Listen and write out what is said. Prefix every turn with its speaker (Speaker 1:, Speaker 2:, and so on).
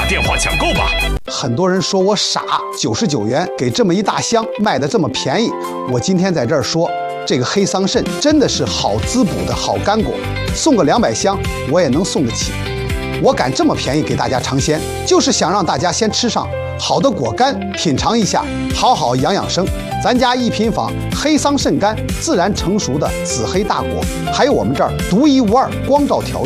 Speaker 1: 电话抢购吧！
Speaker 2: 很多人说我傻，99元给这么一大箱，卖得这么便宜。我今天在这儿说，这个黑桑葚真的是好滋补的好干果，送个200箱我也能送得起。我敢这么便宜给大家尝鲜，就是想让大家先吃上好的果干，品尝一下，好好养养生。咱家一品坊黑桑葚干自然成熟的紫黑大果，还有我们这儿独一无二光照调